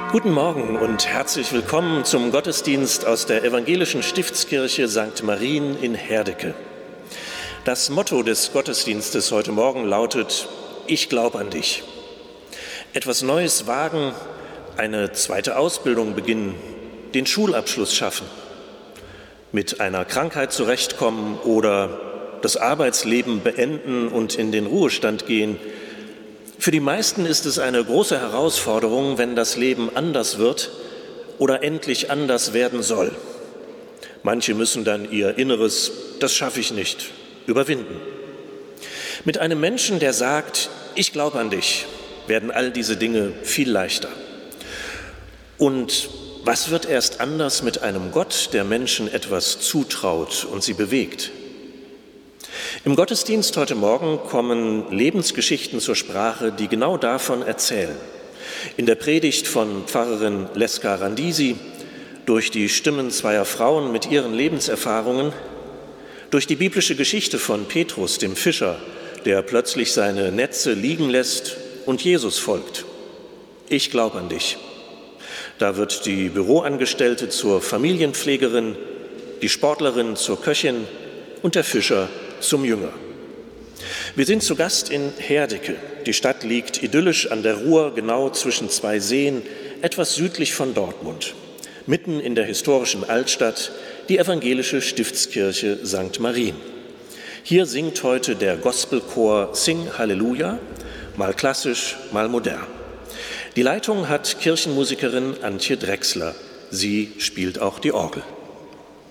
Guten Morgen und herzlich willkommen zum Gottesdienst aus der Evangelischen Stiftskirche St. Marien in Herdecke. Das Motto des Gottesdienstes heute Morgen lautet: Ich glaube an dich. Etwas Neues wagen, eine zweite Ausbildung beginnen, den Schulabschluss schaffen, mit einer Krankheit zurechtkommen oder das Arbeitsleben beenden und in den Ruhestand gehen. Für die meisten ist es eine große Herausforderung, wenn das Leben anders wird oder endlich anders werden soll. Manche müssen dann ihr Inneres, das schaffe ich nicht, überwinden. Mit einem Menschen, der sagt, ich glaube an dich, werden all diese Dinge viel leichter. Und was wird erst anders mit einem Gott, der Menschen etwas zutraut und sie bewegt? Im Gottesdienst heute Morgen kommen Lebensgeschichten zur Sprache, die genau davon erzählen. In der Predigt von Pfarrerin Leska Randisi, durch die Stimmen zweier Frauen mit ihren Lebenserfahrungen, durch die biblische Geschichte von Petrus, dem Fischer, der plötzlich seine Netze liegen lässt und Jesus folgt. Ich glaube an dich. Da wird die Büroangestellte zur Familienpflegerin, die Sportlerin zur Köchin und der Fischer zum Jünger. Wir sind zu Gast in Herdecke. Die Stadt liegt idyllisch an der Ruhr, genau zwischen zwei Seen, etwas südlich von Dortmund. Mitten in der historischen Altstadt die evangelische Stiftskirche St. Marien. Hier singt heute der Gospelchor Sing Halleluja, mal klassisch, mal modern. Die Leitung hat Kirchenmusikerin Antje Drechsler. Sie spielt auch die Orgel.